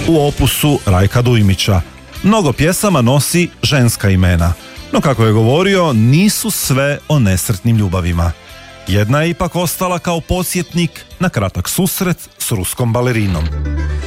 u opusu Rajka Dujmića. Mnogo pjesama nosi ženska imena, no kako je govorio, nisu sve o nesretnim ljubavima. Jedna je ipak ostala kao podsjetnik na kratak susret s ruskom balerinom.